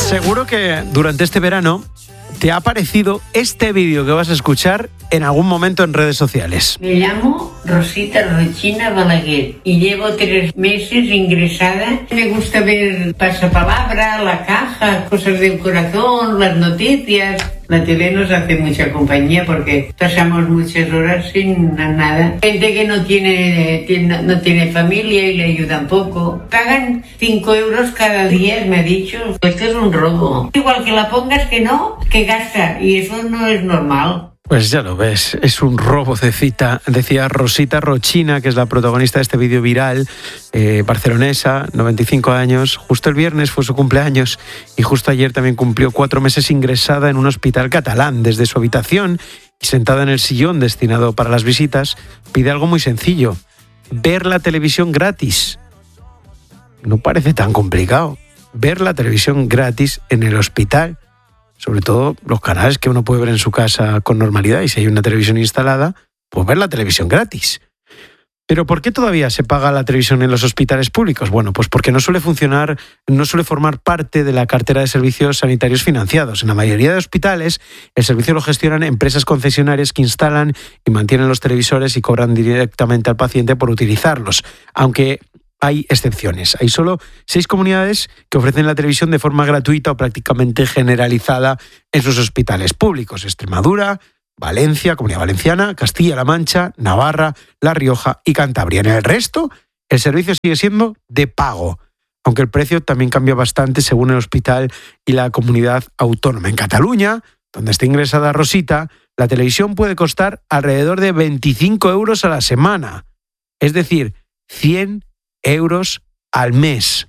Seguro que durante este verano te ha aparecido este vídeo que vas a escuchar en algún momento en redes sociales. Me llamo Rosita Rochina Balaguer y llevo 3 meses ingresada. Me gusta ver Pasapalabra, La Caja, Cosas del Corazón, las noticias. La tele nos hace mucha compañía porque pasamos muchas horas sin nada. Gente que no tiene familia y le ayudan poco. Pagan 5 euros cada día, me ha dicho. Esto es un robo. Igual que la pongas que no, que gasta. Y eso no es normal. Pues ya lo ves, es un robo de cita, decía Rosita Rochina, que es la protagonista de este vídeo viral, barcelonesa, 95 años. Justo el viernes fue su cumpleaños y justo ayer también cumplió 4 meses ingresada en un hospital catalán. Desde su habitación y sentada en el sillón destinado para las visitas, pide algo muy sencillo: ver la televisión gratis. No parece tan complicado, ver la televisión gratis en el hospital. Sobre todo los canales que uno puede ver en su casa con normalidad, y si hay una televisión instalada, pues ver la televisión gratis. ¿Pero por qué todavía se paga la televisión en los hospitales públicos? Bueno, pues porque no suele formar parte de la cartera de servicios sanitarios financiados. En la mayoría de hospitales, el servicio lo gestionan empresas concesionarias que instalan y mantienen los televisores y cobran directamente al paciente por utilizarlos, aunque hay excepciones. Hay solo 6 comunidades que ofrecen la televisión de forma gratuita o prácticamente generalizada en sus hospitales públicos: Extremadura, Valencia, Comunidad Valenciana, Castilla-La Mancha, Navarra, La Rioja y Cantabria. En el resto, el servicio sigue siendo de pago, aunque el precio también cambia bastante según el hospital y la comunidad autónoma. En Cataluña, donde está ingresada Rosita, la televisión puede costar alrededor de 25 euros a la semana, es decir, 100 euros al mes.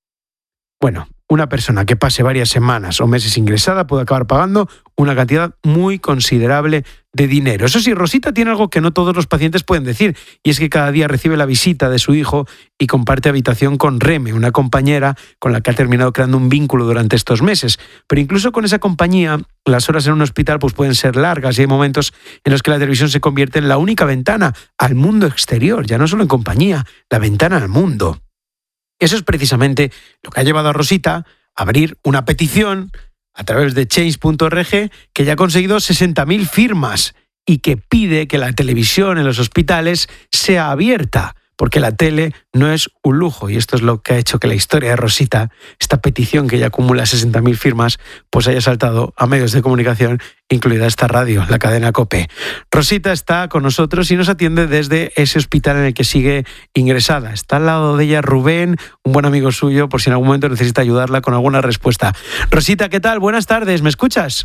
Bueno, una persona que pase varias semanas o meses ingresada puede acabar pagando una cantidad muy considerable de dinero. Eso sí, Rosita tiene algo que no todos los pacientes pueden decir, y es que cada día recibe la visita de su hijo y comparte habitación con Reme, una compañera con la que ha terminado creando un vínculo durante estos meses. Pero incluso con esa compañía, las horas en un hospital pues pueden ser largas y hay momentos en los que la televisión se convierte en la única ventana al mundo exterior, ya no solo en compañía, la ventana al mundo. Eso es precisamente lo que ha llevado a Rosita a abrir una petición a través de change.org que ya ha conseguido 60.000 firmas y que pide que la televisión en los hospitales sea abierta, porque la tele no es un lujo, y esto es lo que ha hecho que la historia de Rosita, esta petición que ya acumula 60.000 firmas, pues haya saltado a medios de comunicación, incluida esta radio, la cadena COPE. Rosita está con nosotros y nos atiende desde ese hospital en el que sigue ingresada. Está al lado de ella Rubén, un buen amigo suyo, por si en algún momento necesita ayudarla con alguna respuesta. Rosita, ¿qué tal? Buenas tardes, ¿me escuchas?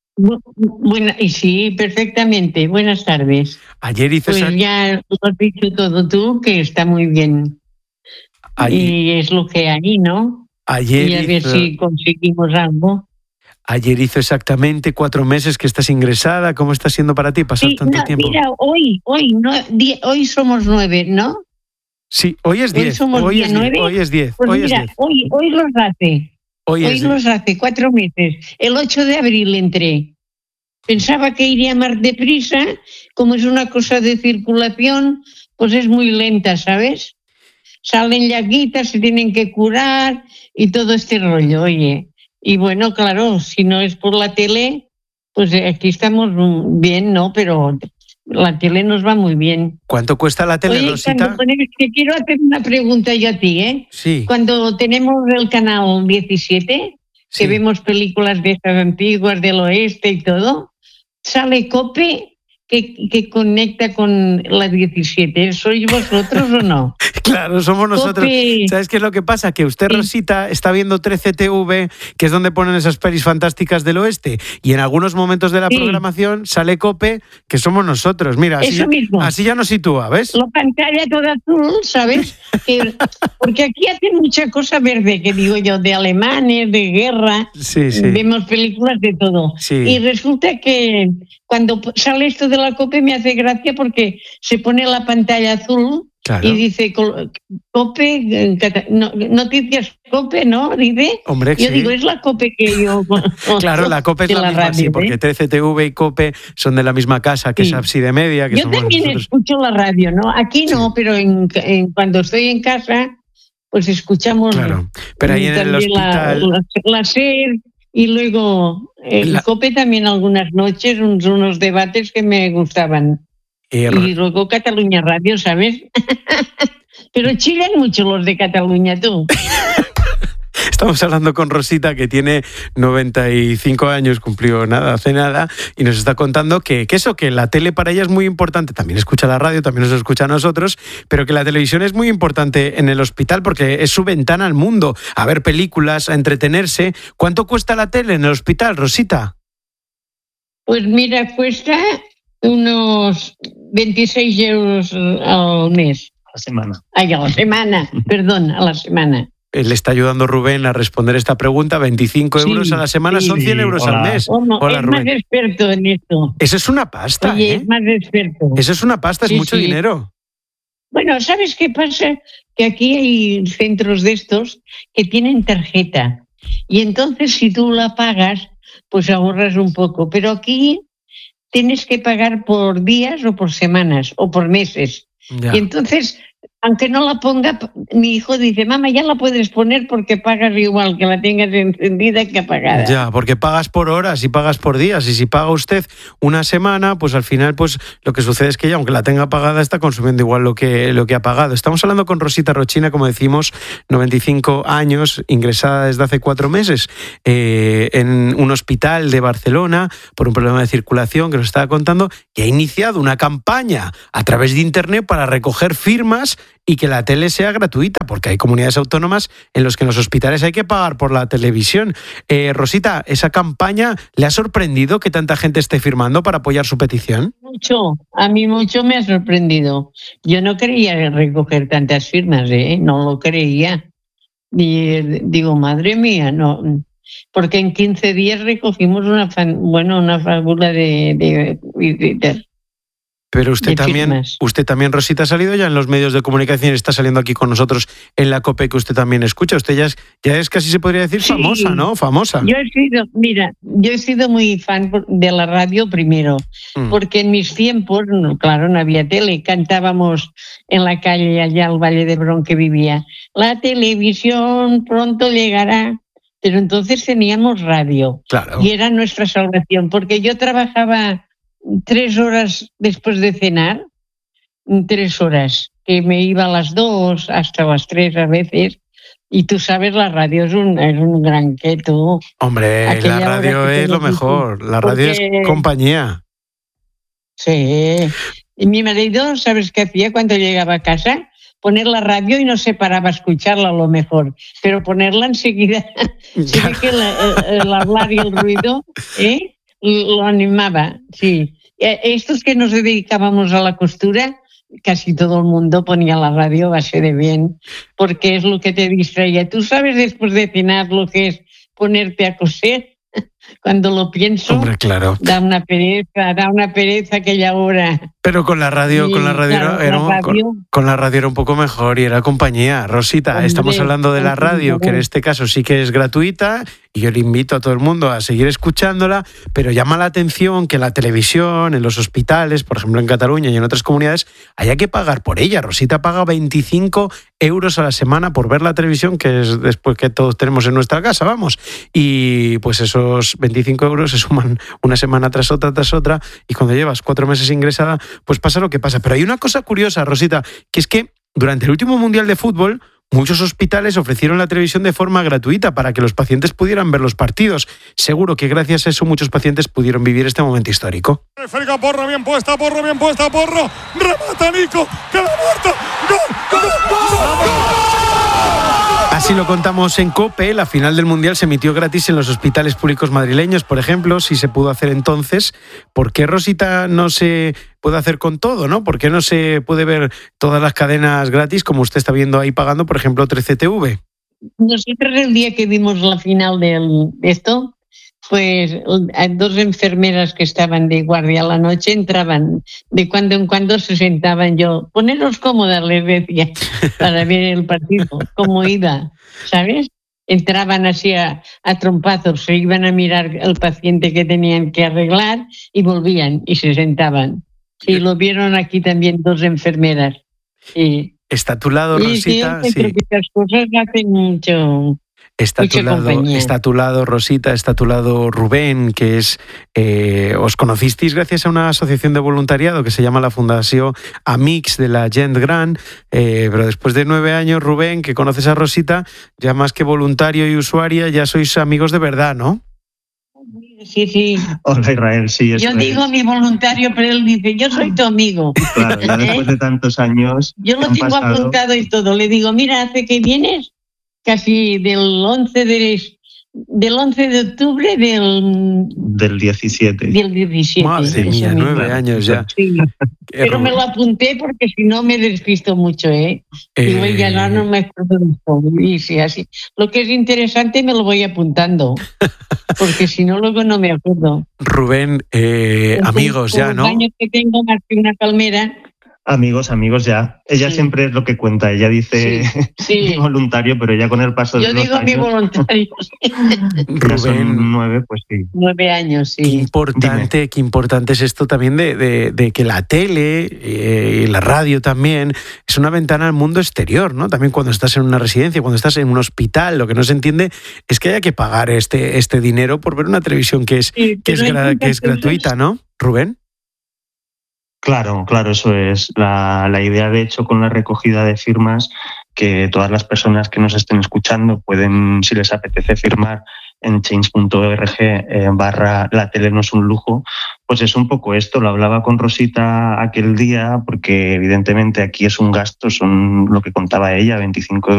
Sí, perfectamente. Buenas tardes. Ayer hizo ya lo has dicho todo tú, que está muy bien. Y es lo que hay, ¿no? Y a ver si conseguimos algo. Ayer hizo exactamente 4 meses que estás ingresada. ¿Cómo está siendo para ti pasar tanto tiempo? Mira, hoy somos 9, ¿no? Sí, hoy es 10. Hoy es 10. Pues hoy los hace. Hoy los hace 4 meses. El 8 de abril entré. Pensaba que iría más deprisa. Como es una cosa de circulación, pues es muy lenta, ¿sabes? Salen llaguitas, se tienen que curar y todo este rollo, oye. Y bueno, claro, si no es por la tele, pues aquí estamos bien, ¿no? Pero la tele nos va muy bien. ¿Cuánto cuesta la tele, Rosita? Que quiero hacer una pregunta yo a ti, ¿eh? Sí. Cuando tenemos el canal 17, sí, que vemos películas de estas antiguas, del oeste y todo, sale COPE que conecta con la 17. ¿Sois vosotros o no? Claro, somos nosotros. COPE. ¿Sabes qué es lo que pasa? Que usted, Rosita, está viendo 13TV, que es donde ponen esas pelis fantásticas del oeste, y en algunos momentos de la programación sale COPE, que somos nosotros. Mira, así ya nos sitúa, ¿ves? La pantalla toda azul, ¿sabes? Porque aquí hacen mucha cosa verde, que digo yo, de alemanes, de guerra. Sí. Vemos películas de todo. Sí. Y resulta que cuando sale esto de la COPE me hace gracia porque se pone la pantalla azul. Claro. Y dice COPE, noticias COPE, ¿no? Dice. Hombre, yo digo, es la COPE que yo. Claro, la COPE es la misma, radio, sí, porque 13TV y COPE son de la misma casa, que es Ábside Media. Que yo también escucho la radio, ¿no? Aquí no, pero cuando estoy en casa, pues escuchamos Claro, pero ahí en el hospital... la SER y luego el COPE también algunas noches, unos debates que me gustaban. Y luego Cataluña Radio, ¿sabes? Pero chillan mucho los de Cataluña, tú. Estamos hablando con Rosita, que tiene 95 años, cumplió hace nada, y nos está contando que la tele para ella es muy importante. También escucha la radio, también nos escucha a nosotros, pero que la televisión es muy importante en el hospital porque es su ventana al mundo, a ver películas, a entretenerse. ¿Cuánto cuesta la tele en el hospital, Rosita? Pues mira, cuesta unos 26 euros al mes. A la semana. Ay, a la semana, perdón, a la semana. Le está ayudando Rubén a responder esta pregunta. 25 euros a la semana son 100 euros al mes. Hola, Rubén. Es más experto en esto. Eso es una pasta. Oye, es más experto. Eso es una pasta, es mucho dinero. Bueno, ¿sabes qué pasa? Que aquí hay centros de estos que tienen tarjeta. Y entonces si tú la pagas, pues ahorras un poco. Pero aquí tienes que pagar por días o por semanas o por meses. Ya. Y entonces, aunque no la ponga, mi hijo dice, mamá, ya la puedes poner porque pagas igual, que la tengas encendida que apagada. Ya, porque pagas por horas y pagas por días. Y si paga usted una semana, pues al final pues lo que sucede es que ella, aunque la tenga pagada, está consumiendo igual lo que ha pagado. Estamos hablando con Rosita Rochina, como decimos, 95 años, ingresada desde hace 4 meses en un hospital de Barcelona por un problema de circulación que nos estaba contando, que ha iniciado una campaña a través de Internet para recoger firmas y que la tele sea gratuita, porque hay comunidades autónomas en las que en los hospitales hay que pagar por la televisión. Rosita, ¿esa campaña le ha sorprendido que tanta gente esté firmando para apoyar su petición? Mucho, a mí mucho me ha sorprendido. Yo no creía recoger tantas firmas, no lo creía. Y digo, madre mía, no, porque en 15 días recogimos una fábula de visitas. Pero usted también, Rosita, ha salido ya en los medios de comunicación, está saliendo aquí con nosotros en la COPE, que usted también escucha. Usted ya es casi se podría decir famosa, ¿no? Famosa. Yo he sido muy fan de la radio primero, porque en mis tiempos, claro, no había tele, cantábamos en la calle allá al Valle de Brón que vivía. La televisión pronto llegará. Pero entonces teníamos radio. Claro. Y era nuestra salvación, porque yo trabajaba 3 horas después de cenar, 3 horas, que me iba a las 2 hasta las 3 a veces, y tú sabes, la radio es un gran queto. Hombre, la radio es lo mejor, la radio es compañía. Sí, y mi marido, ¿sabes qué hacía cuando llegaba a casa? Poner la radio y no se paraba a escucharla a lo mejor, pero ponerla enseguida, se ve que el hablar y el ruido, lo animaba, sí. Estos que nos dedicábamos a la costura, casi todo el mundo ponía la radio base de bien, porque es lo que te distraía. ¿Tú sabes después de cenar lo que es ponerte a coser? Cuando lo pienso, hombre, claro, da una pereza aquella hora. Pero con la radio, con la radio era un poco mejor y era compañía. Rosita, hombre, estamos hablando de la radio, que en este caso sí que es gratuita, y yo le invito a todo el mundo a seguir escuchándola, pero llama la atención que la televisión, en los hospitales, por ejemplo en Cataluña y en otras comunidades, haya que pagar por ella. Rosita paga 25 euros a la semana por ver la televisión, que es después que todos tenemos en nuestra casa, vamos. Y pues esos 25 euros se suman una semana tras otra, y cuando llevas 4 meses ingresada, pues pasa lo que pasa. Pero hay una cosa curiosa, Rosita, que es que durante el último Mundial de Fútbol, muchos hospitales ofrecieron la televisión de forma gratuita para que los pacientes pudieran ver los partidos. Seguro que gracias a eso muchos pacientes pudieron vivir este momento histórico. Porro bien puesta, Porro. Remata Nico, que la muerto. ¡Gol! Así lo contamos en COPE. La final del Mundial se emitió gratis en los hospitales públicos madrileños, por ejemplo, si se pudo hacer entonces. ¿Por qué, Rosita, no se puede hacer con todo, no? ¿Por qué no se puede ver todas las cadenas gratis como usted está viendo ahí pagando, por ejemplo, 13TV? Nosotros el día que vimos la final de esto, pues 2 enfermeras que estaban de guardia a la noche entraban, de cuando en cuando se sentaban. Yo, poneros cómodas, les decía, para ver el partido, cómo iba, ¿sabes? Entraban así a trompazos, se iban a mirar al paciente que tenían que arreglar y volvían y se sentaban. Y lo vieron aquí también 2 enfermeras. Sí. Está a tu lado, Sí, Rosita. sí, creo que estas cosas hacen mucho. Está a tu lado, Rosita, está a tu lado Rubén, que es... os conocisteis gracias a una asociación de voluntariado que se llama la Fundació Amics de la Gent Gran, pero después de 9 años, Rubén, que conoces a Rosita, ya más que voluntario y usuaria, ya sois amigos de verdad, ¿no? Sí, sí. Hola, Israel, sí. Yo digo a mi voluntario, pero él dice, yo soy tu amigo. Claro, ya después de tantos años. Yo lo tengo apuntado y todo. Le digo, mira, hace que vienes casi del 11 de octubre del 17. Del 17. Madre mía, 9 años ya. Sí. Pero me lo apunté porque si no me despisto mucho, ¿eh? Digo, ya no me acuerdo de todo. Y sí, así. Lo que es interesante me lo voy apuntando, porque si no luego no me acuerdo. Rubén, amigos ya, ¿no? Los años que tengo más que una palmera. Amigos ya. Ella siempre es lo que cuenta. Ella dice sí. voluntario, pero ya con el paso de los años... Yo digo mi voluntario. Ya son 9, pues sí. 9 años, sí. Qué importante es esto también de que la tele y la radio también es una ventana al mundo exterior, ¿no? También cuando estás en una residencia, cuando estás en un hospital, lo que no se entiende es que haya que pagar este dinero por ver una televisión que es gratuita, ¿no, Rubén? Claro, eso es la idea, de hecho, con la recogida de firmas, que todas las personas que nos estén escuchando pueden, si les apetece, firmar en change.org/la tele no es un lujo. Pues es un poco esto, lo hablaba con Rosita aquel día, porque evidentemente aquí es un gasto, son lo que contaba ella, 25 €